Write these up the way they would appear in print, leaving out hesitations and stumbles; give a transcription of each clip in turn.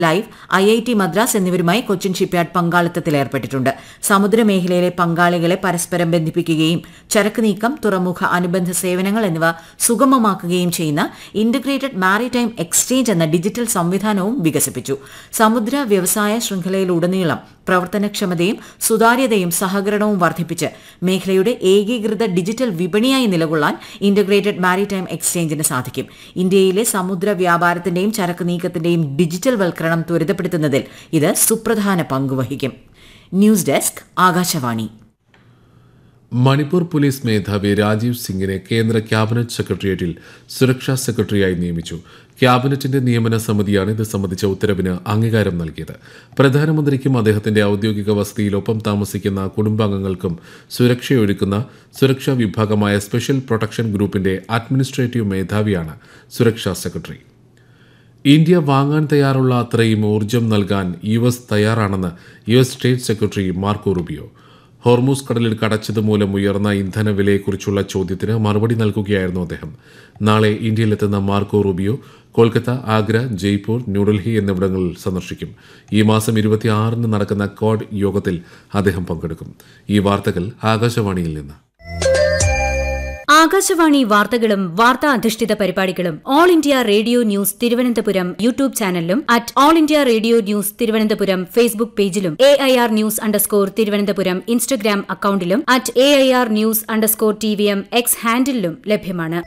Live, IIT Madras എന്നിവരുമായി Cochin shipyard പങ്കാളിത്തത്തിൽ ഏർപ്പെട്ടിട്ടുണ്ട്. സമുദ്രമേഖലയിലെ പങ്കാളികളെ പരസ്പരം ബന്ധിപ്പിക്കുകയും ചരക്ക് നീക്കം, തുറമുഖ അനുബന്ധ സേവനങ്ങൾ എന്നിവ സുഗമമാക്കുകയും ചെയ്യുന്ന ഇന്റഗ്രേറ്റഡ് മാരിടൈം എക്സ്ചേഞ്ച് എന്ന ഡിജിറ്റൽ സംവിധാനവും വികസിപ്പിച്ചു. സമുദ്ര വ്യവസായ ശൃംഖലയിലുടനീളം പ്രവർത്തനക്ഷമതയും സുതാര്യതയും സഹകരണവും വർദ്ധിപ്പിച്ച് മേഖലയുടെ ഏകീകൃത ഡിജിറ്റൽ വിപണിയായി നിലകൊള്ളാൻ ഇന്റഗ്രേറ്റഡ് മാരിടൈം എക്സ്ചേഞ്ചിന് സാധിക്കും. ഇന്ത്യയിലെ സമുദ്ര വ്യാപാരത്തിന്റെയും ചരക്ക് നീക്കത്തിന്റെയും ഡിജിറ്റൽ വൽക്കരണം ത്വരിതപ്പെടുത്തുന്നതിൽ ഇത് സുപ്രധാന പങ്കുവഹിക്കും. News desk, Akashvani. Manipur police മേധാവി രാജീവ് സിംഗിനെ കേന്ദ്ര ക്യാബിനറ്റ് സെക്രട്ടേറിയറ്റിൽ സുരക്ഷാ സെക്രട്ടറിയായി നിയമിച്ചു. ക്യാബിനറ്റിന്റെ നിയമന സമിതിയാണ് ഇത് സംബന്ധിച്ച ഉത്തരവിന് അംഗീകാരം നൽകിയത്. പ്രധാനമന്ത്രിക്കും അദ്ദേഹത്തിന്റെ ഔദ്യോഗിക വസതിയിലൊപ്പം താമസിക്കുന്ന കുടുംബാംഗങ്ങൾക്കും സുരക്ഷയൊരുക്കുന്ന സുരക്ഷാ വിഭാഗമായ സ്പെഷ്യൽ പ്രൊട്ടക്ഷൻ ഗ്രൂപ്പിന്റെ അഡ്മിനിസ്ട്രേറ്റീവ് മേധാവിയാണ് സുരക്ഷാ സെക്രട്ടറി. ഇന്ത്യ വാങ്ങാൻ തയ്യാറുള്ള അത്രയും ഊർജ്ജം നൽകാൻ US തയ്യാറാണെന്ന് US state secretary Marco Rubio. Hormuz കടലിൽ കടച്ചതുമൂലം ഉയർന്ന ഇന്ധനവിലയെക്കുറിച്ചുള്ള ചോദ്യത്തിന് മറുപടി നൽകുകയായിരുന്നു അദ്ദേഹം. നാളെ ഇന്ത്യയിലെത്തുന്ന മാർക്കോ റൂബിയോ കൊൽക്കത്ത, ആഗ്ര, ജയ്പൂർ, ന്യൂഡൽഹി എന്നിവിടങ്ങളിൽ സന്ദർശിക്കും. ഈ മാസം 26-ന് നടക്കുന്ന ക്വാഡ് യോഗത്തിൽ അദ്ദേഹം പങ്കെടുക്കും. ഈ വാർത്തകൾ ആകാശവാണിയിൽ നിന്ന്. ആകാശവാണി വാർത്തകളും വാർത്താ അധിഷ്ഠിത പരിപാടികളും all India radio news Thiruvananthapuram YouTube ചാനലിലും @all India radio news Thiruvananthapuram Facebook പേജിലും AIR ന്യൂസ് തിരുവനന്തപുരം ഇൻസ്റ്റഗ്രാം അക്കൌണ്ടിലും @AIR ന്യൂസ് TVM X ഹാൻഡിലും ലഭ്യമാണ്.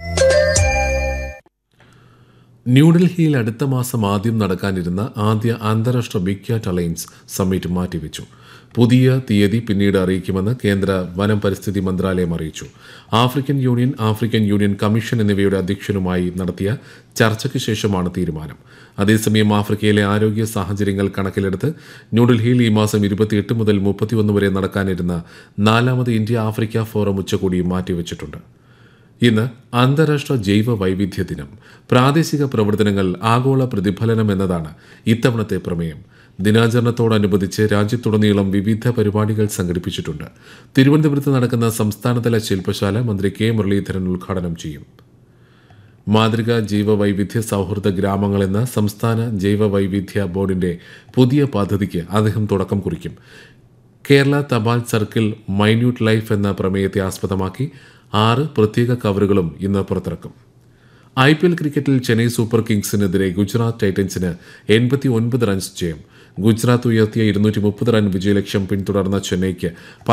ന്യൂഡൽഹിയിൽ അടുത്ത മാസം ആദ്യം നടക്കാനിരുന്ന ആദ്യ അന്താരാഷ്ട്ര ബിഗ് ക്യാറ്റ് അലയൻസ് സമ്മിറ്റ് മാറ്റിവെച്ചു. പുതിയ തീയതി പിന്നീട് അറിയിക്കുമെന്ന് കേന്ദ്ര വനം പരിസ്ഥിതി മന്ത്രാലയം അറിയിച്ചു. ആഫ്രിക്കൻ യൂണിയൻ കമ്മീഷൻ എന്നിവയുടെ അധ്യക്ഷനുമായി നടത്തിയ ചർച്ചയ്ക്ക് ശേഷമാണ് തീരുമാനം. അതേസമയം ആഫ്രിക്കയിലെ ആരോഗ്യ സാഹചര്യങ്ങൾ കണക്കിലെടുത്ത് ന്യൂഡൽഹിയിൽ ഈ മാസം 28 മുതൽ 31 വരെ നടക്കാനിരുന്ന 4ാമത് ഇന്ത്യ ആഫ്രിക്ക ഫോറം ഉച്ചകോടി മാറ്റിവെച്ചിട്ടുണ്ട്. ഇന്ന് അന്താരാഷ്ട്ര ജൈവ വൈവിധ്യ ദിനം. പ്രാദേശിക പ്രവർത്തനങ്ങൾ ആഗോള പ്രതിഫലനം എന്നതാണ് ഇത്തവണത്തെ പ്രമേയം. ദിനാചരണത്തോടനുബന്ധിച്ച് രാജ്യത്തുടനീളം വിവിധ പരിപാടികൾ സംഘടിപ്പിച്ചിട്ടുണ്ട്. തിരുവനന്തപുരത്ത് നടക്കുന്ന സംസ്ഥാനതല ശില്പശാല മന്ത്രി K മുരളീധരൻ ഉദ്ഘാടനം ചെയ്യും. മാതൃകാ ജൈവ വൈവിധ്യ സൗഹൃദ ഗ്രാമങ്ങൾ എന്ന സംസ്ഥാന ജൈവ വൈവിധ്യ ബോർഡിന്റെ പുതിയ പദ്ധതിക്ക് അദ്ദേഹം തുടക്കം കുറിക്കും. കേരള തപാൽ സർക്കിൾ മൈന്യൂട്ട് ലൈഫ് എന്ന പ്രമേയത്തെ ആസ്പദമാക്കി 6 പ്രത്യേക കവറുകളും ഇന്ന് പുറത്തിറക്കും. IPL ക്രിക്കറ്റിൽ ചെന്നൈ സൂപ്പർ കിങ്സിനെതിരെ ഗുജറാത്ത് ടൈറ്റൻസിന് 89 റൺസ് ജയം. ഗുജറാത്ത് ഉയർത്തിയ 230 റൺ വിജയലക്ഷ്യം പിന്തുടർന്ന ചെന്നൈക്ക്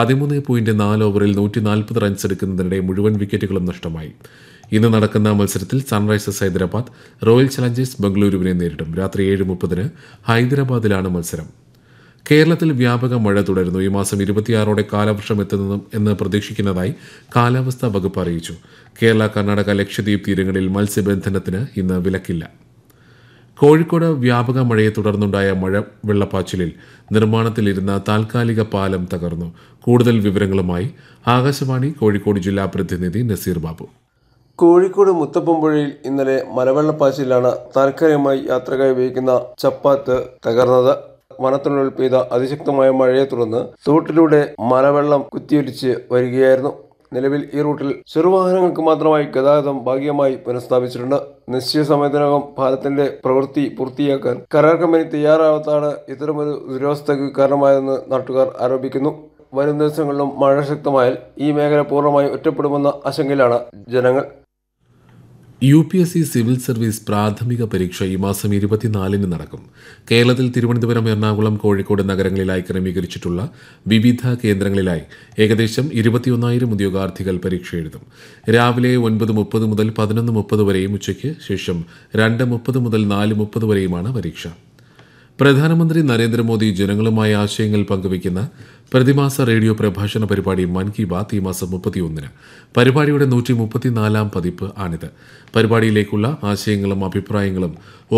13.4 ഓവറിൽ 140 റൺസ് എടുക്കുന്നതിനിടെ മുഴുവൻ വിക്കറ്റുകളും നഷ്ടമായി. ഇന്ന് നടക്കുന്ന മത്സരത്തിൽ സൺറൈസേഴ്സ് ഹൈദരാബാദ് റോയൽ ചലഞ്ചേഴ്സ് ബംഗളൂരുവിനെ നേരിടും. രാത്രി 7:30 ഹൈദരാബാദിലാണ് മത്സരം. കേരളത്തിൽ വ്യാപക മഴ തുടരുന്നു. ഈ മാസം 26-ഓടെ കാലവർഷം എത്തുമെന്ന് പ്രതീക്ഷിക്കുന്നതായി കാലാവസ്ഥാ വകുപ്പ് അറിയിച്ചു. കേരള, കർണാടക, ലക്ഷദ്വീപ് തീരങ്ങളിൽ മത്സ്യബന്ധനത്തിന് ഇന്ന് വിലക്കില്ല. കോഴിക്കോട് വ്യാപക മഴയെ തുടർന്നുണ്ടായ വെള്ളപ്പാച്ചിലിൽ നിർമ്മാണത്തിലിരുന്ന താൽക്കാലിക പാലം തകർന്നു. കൂടുതൽ വിവരങ്ങളുമായി ആകാശവാണി കോഴിക്കോട് ജില്ലാ പ്രതിനിധി നസീർ ബാബു. കോഴിക്കോട് മുത്തപ്പമ്പുഴയിൽ ഇന്നലെ മലവെള്ളപ്പാച്ചിലാണ് താൽക്കാലികമായി യാത്രക്കായി ഉപയോഗിക്കുന്ന ചപ്പാത്ത് തകർന്നത്. വനത്തിനുള്ളിൽ പെയ്ത അതിശക്തമായ മഴയെ തുടർന്ന് തോട്ടിലൂടെ മലവെള്ളം കുത്തിയൊലിച്ച് വരികയായിരുന്നു. നിലവിൽ ഈ റൂട്ടിൽ ചെറുവാഹനങ്ങൾക്ക് മാത്രമായി ഗതാഗതം ഭാഗികമായി പുനഃസ്ഥാപിച്ചിട്ടുണ്ട്. നിശ്ചിത സമയത്തിനകം പാലത്തിന്റെ പ്രവൃത്തി പൂർത്തിയാക്കാൻ കരാർ കമ്പനി തയ്യാറാവാത്തതാണ് ഇത്തരമൊരു ദുരവസ്ഥയ്ക്ക് കാരണമായതെന്ന് നാട്ടുകാർ ആരോപിക്കുന്നു. വരും ദിവസങ്ങളിലും മഴ ശക്തമായാൽ ഈ മേഖല പൂർണ്ണമായി ഒറ്റപ്പെടുമെന്ന ആശങ്കയിലാണ് ജനങ്ങൾ. UPSC സിവിൽ സർവീസ് പ്രാഥമിക പരീക്ഷ ഈ മാസം 24-ന് നടക്കും. കേരളത്തിൽ തിരുവനന്തപുരം, എറണാകുളം, കോഴിക്കോട് നഗരങ്ങളിലായി ക്രമീകരിച്ചിട്ടുള്ള വിവിധ കേന്ദ്രങ്ങളിലായി ഏകദേശം 21,000 ഉദ്യോഗാർത്ഥികൾ പരീക്ഷ എഴുതും. രാവിലെ 9:30 മുതൽ 11:30 വരെയും ഉച്ചയ്ക്ക് ശേഷം 2:30 മുതൽ 4:30 വരെയുമാണ് പരീക്ഷ. പ്രധാനമന്ത്രി നരേന്ദ്രമോദി ജനങ്ങളുമായി ആശയങ്ങൾ പങ്കുവയ്ക്കുന്ന പ്രതിമാസ റേഡിയോ പ്രഭാഷണ പരിപാടി മൻ കി ബാത്ത് ഈ മാസം 31-ന്. പരിപാടിയുടെ 134-ാം പതിപ്പ് ആണിത്. പരിപാടിയിലേക്കുള്ള ആശയങ്ങളും അഭിപ്രായങ്ങളും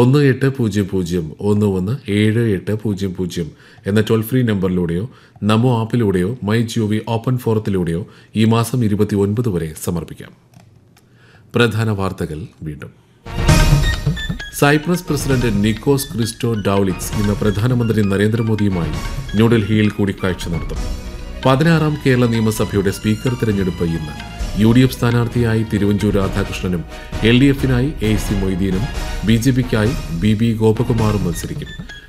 1800-11-7800 എന്ന ടോൾ ഫ്രീ നമ്പറിലൂടെയോ നമോ ആപ്പിലൂടെയോ MyGov ഓപ്പൺ ഫോറത്തിലൂടെയോ ഈ മാസം 29 വരെ സമർപ്പിക്കാം. പ്രധാന വാർത്തകൾ വീണ്ടും. സൈപ്രസ് പ്രസിഡന്റ് നിക്കോസ് ക്രിസ്റ്റോഡൌളിക്സ് ഇന്ന് പ്രധാനമന്ത്രി നരേന്ദ്രമോദിയുമായി ന്യൂഡൽഹിയിൽ കൂടിക്കാഴ്ച നടത്തും. 16-ാം കേരള നിയമസഭയുടെ സ്പീക്കർ തെരഞ്ഞെടുപ്പ് ഇന്ന്. UDF സ്ഥാനാർത്ഥിയായി തിരുവഞ്ചൂർ രാധാകൃഷ്ണനും LDF-നായി AC മൊയ്തീനും BJP-ക്കായി BB ഗോപകുമാറും മത്സരിക്കും.